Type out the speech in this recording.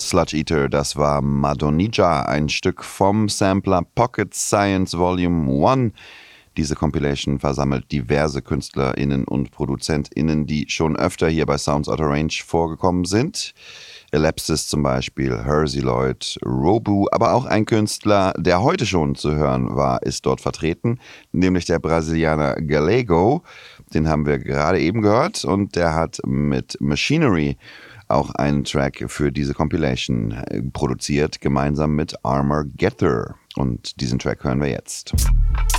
Sludge Eater, das war Madonija, ein Stück vom Sampler Pocket Science Volume 1. Diese Compilation versammelt diverse KünstlerInnen und ProduzentInnen, die schon öfter hier bei Sounds Out of Range vorgekommen sind. Ellipsis zum Beispiel, Hersey Lloyd, Robu, aber auch ein Künstler, der heute schon zu hören war, ist dort vertreten, nämlich der Brasilianer Galego. Den haben wir gerade eben gehört und der hat mit Machinery auch einen Track für diese Compilation produziert, gemeinsam mit Armor Getter. Und diesen Track hören wir jetzt.